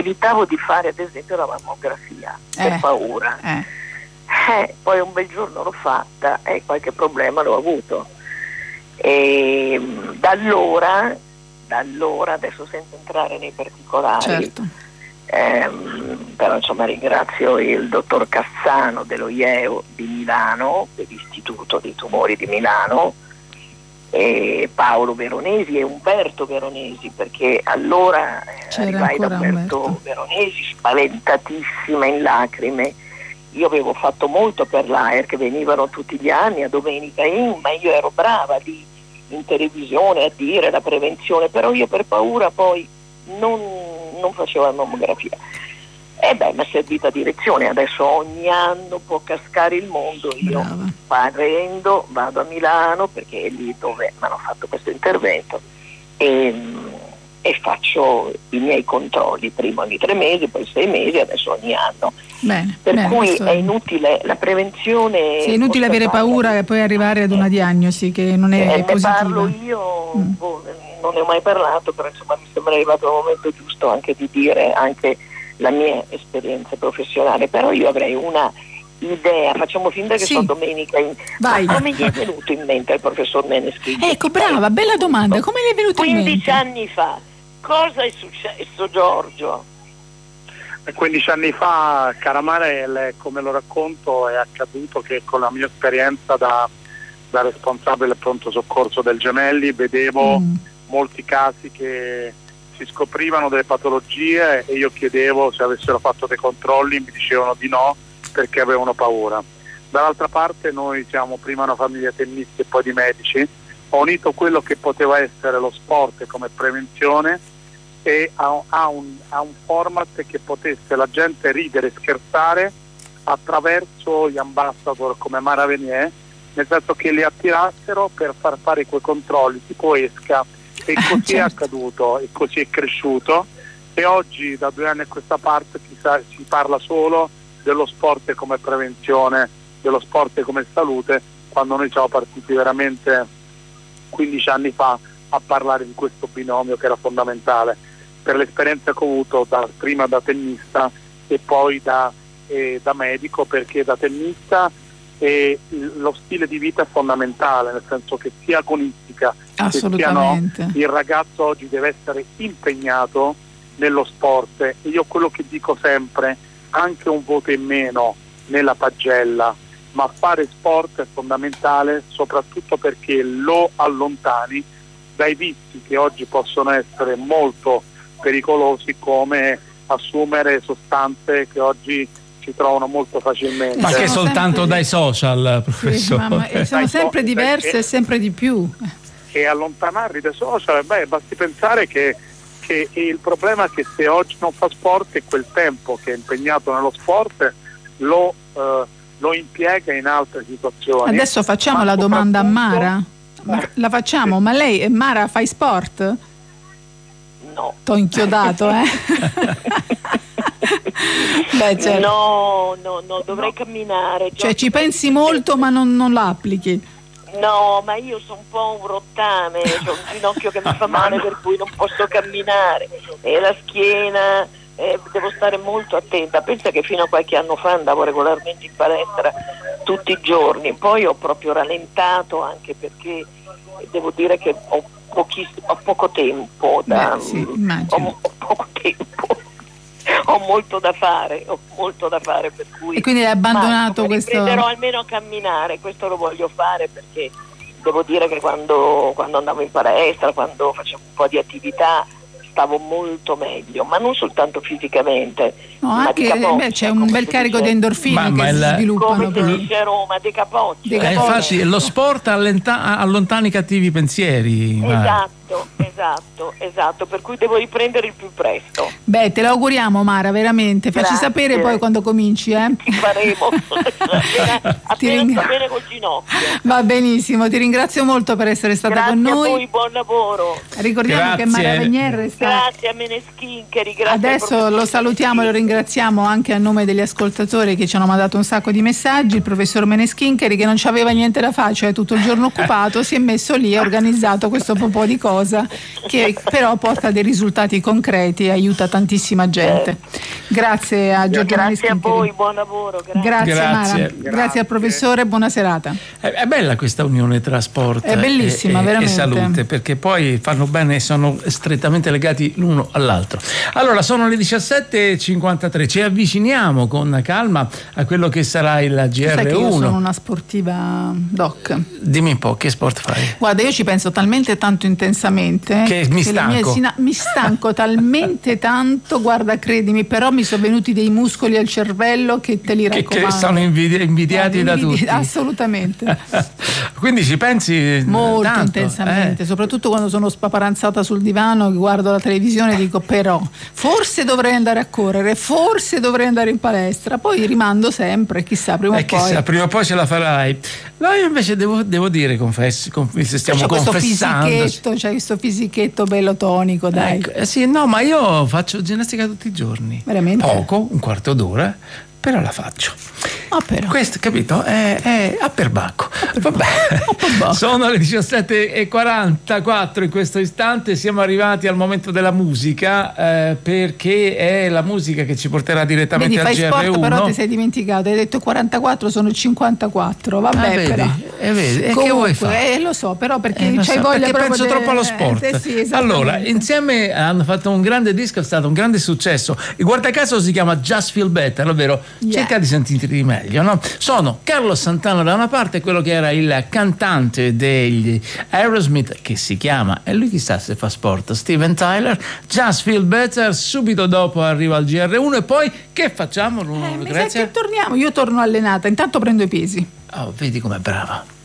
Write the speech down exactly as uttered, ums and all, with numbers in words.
evitavo di fare ad esempio la mammografia eh, per paura. Eh. Eh, poi un bel giorno l'ho fatta e qualche problema l'ho avuto. E da allora, da allora, adesso senza entrare nei particolari, certo. ehm, però insomma ringrazio il dottor Cassano dello I E U di Milano, dell'Istituto di Tumori di Milano, e Paolo Veronesi e Umberto Veronesi, perché allora arrivai da Umberto, Umberto Veronesi spaventatissima, in lacrime. Io avevo fatto molto per l'A E R, che venivano tutti gli anni a Domenica In, ma io ero brava lì in televisione a dire la prevenzione, però io per paura poi non, non facevo la mammografia. E beh, mi è servita direzione, adesso ogni anno può cascare il mondo, io parendo vado a Milano, perché è lì dove mi hanno fatto questo intervento, e, e faccio i miei controlli, prima ogni tre mesi, poi sei mesi, adesso ogni anno. Bene, per bene, cui questo è inutile la prevenzione. Sì, è inutile avere paura e poi arrivare ad una diagnosi che non è eh, positiva. Ne parlo io, mm. boh, non ne ho mai parlato, però insomma mi sembra arrivato il momento giusto anche di dire anche la mia esperienza professionale. Però io avrei una idea, facciamo finta che sì. sono Domenica In. Vai. Ma come gli è venuto in mente al professor Meneschini? Ecco, brava, bella domanda, come gli è venuto in mente? quindici anni fa, cosa è successo, Giorgio? quindici anni fa, cara Marele, come lo racconto, è accaduto che con la mia esperienza da, da responsabile del pronto soccorso del Gemelli vedevo mm. molti casi che si scoprivano delle patologie e io chiedevo se avessero fatto dei controlli, mi dicevano di no perché avevano paura. Dall'altra parte noi siamo prima una famiglia tennisti e poi di medici, ho unito quello che poteva essere lo sport come prevenzione e a, a, un, a un format che potesse la gente ridere e scherzare attraverso gli ambassador come Mara Venier, nel senso che li attirassero per far fare quei controlli tipo esca, e così ah, certo. è accaduto e così è cresciuto, e oggi da due anni a questa parte si, sa, si parla solo dello sport come prevenzione, dello sport come salute, quando noi siamo partiti veramente quindici anni fa a parlare di questo binomio che era fondamentale per l'esperienza che ho avuto da, prima da tennista e poi da, eh, da medico, perché da tennista eh, lo stile di vita è fondamentale, nel senso che sia agonistica che sia no, il ragazzo oggi deve essere impegnato nello sport, e io quello che dico sempre, anche un voto in meno nella pagella, ma fare sport è fondamentale, soprattutto perché lo allontani dai vizi che oggi possono essere molto pericolosi, come assumere sostanze che oggi si trovano molto facilmente. Ma che soltanto dai social, professore? Sì, ma, ma sono sempre diverse e sempre di più. E allontanarli dai social, beh, basti pensare che, che il problema è che se oggi non fa sport, e quel tempo che è impegnato nello sport lo, eh, lo impiega in altre situazioni. Adesso facciamo ma la domanda a Mara. Ma, la facciamo, sì. Ma lei, Mara, fai sport? No. T'ho inchiodato, eh? Beh, certo. No, no, no, dovrei no. camminare. Cioè ci pensi molto ma non, non la applichi? No, ma io sono un po' un rottame, ho un ginocchio che mi fa male per cui non posso camminare, e la schiena, eh, devo stare molto attenta. Pensa che fino a qualche anno fa andavo regolarmente in palestra tutti i giorni, poi ho proprio rallentato, anche perché devo dire che ho, pochiss- ho poco tempo da, Beh, sì, ho, ho poco tempo ho molto da fare, ho molto da fare, per cui e quindi hai abbandonato ma, questo. Riprenderò almeno a camminare, questo lo voglio fare, perché devo dire che quando, quando andavo in palestra, quando facevo un po' di attività, stavo molto meglio, ma non soltanto fisicamente, no, ma anche, di capoccia, beh, c'è un bel carico dice, di endorfine ma, che ma si il, sviluppano, come si dice a Roma, di capoccia. Eh, infatti lo sport allenta, allontana i cattivi pensieri. Esatto, esatto, esatto, per cui devo riprendere il più presto. Beh, te lo auguriamo, Mara, veramente. Facci Grazie. sapere poi quando cominci, eh? Ci faremo. appena appena ring... sta bene col ginocchio. Va benissimo, ti ringrazio molto per essere stata Grazie con noi. Grazie a voi, buon lavoro. Ricordiamo Grazie. che Mara Venier sta... Grazie a Meneschin, che ringrazio. Adesso lo salutiamo e lo ringraziamo anche a nome degli ascoltatori che ci hanno mandato un sacco di messaggi. Il professor Meneschin, che non c'aveva niente da fare, cioè tutto il giorno occupato, si è messo lì e ha organizzato questo po' di cose cosa che però porta dei risultati concreti e aiuta tantissima gente. Grazie a Giorgio Grazie a Maneskin. voi, buon lavoro. Grazie, Grazie, Grazie. Mara. Grazie. Grazie al professore, buona serata. È, è bella questa unione tra sport È bellissima, e, e, veramente. e salute, perché poi fanno bene e sono strettamente legati l'uno all'altro. Allora, sono le diciassette e cinquantatré, ci avviciniamo con calma a quello che sarà il G R uno. Sai che io sono una sportiva doc. Dimmi un po', che sport fai? Guarda, io ci penso talmente tanto intensamente Che mi le mie stanco. sina- mi stanco talmente tanto, guarda, credimi, però mi sono venuti dei muscoli al cervello che te li Che, raccomando. che sono invidi- invidiati Guarda, da invidi- tutti. Assolutamente. Quindi ci pensi Molto tanto, intensamente, eh? soprattutto quando sono spaparanzata sul divano, guardo la televisione e dico però forse dovrei andare a correre, forse dovrei andare in palestra, poi rimando sempre, chissà, prima Eh, o poi. chissà, prima o poi ce la farai. No, io invece devo, devo dire, confessi, conf- stiamo C'è questo confessando. fisichetto, c'è questo fisichetto bello tonico, dai. Ecco, eh sì, no, ma io faccio ginnastica tutti i giorni. Veramente? Poco, un quarto d'ora, però la faccio. Ah, però. Questo, capito? È, è a perbacco. Vabbè. A perbacco. Sono le diciassette e quarantaquattro in questo istante, siamo arrivati al momento della musica, eh, perché è la musica che ci porterà direttamente Vedi, al fai G R uno. sport, però ti sei dimenticato, hai detto quarantaquattro, sono cinquantaquattro, vabbè, Ah, vedi, però. eh, vedi, e che Comunque, vuoi fare? eh, lo so, però perché Eh, lo c'hai so, voglia perché proprio penso de- troppo allo sport. Eh, sì, esattamente. Allora, insieme hanno fatto un grande disco, è stato un grande successo. E guarda caso si chiama Just Feel Better, ovvero Yeah. cerca di sentirti di meglio, no? Sono Carlos Santana da una parte, quello che era il cantante degli Aerosmith, che si chiama, e lui chissà se fa sport, Steven Tyler. Just Feel Better, subito dopo arriva il G R uno e poi che facciamo? Eh, mi sa Grazie. che torniamo, io torno allenata, intanto prendo i pesi. Oh, vedi com'è brava.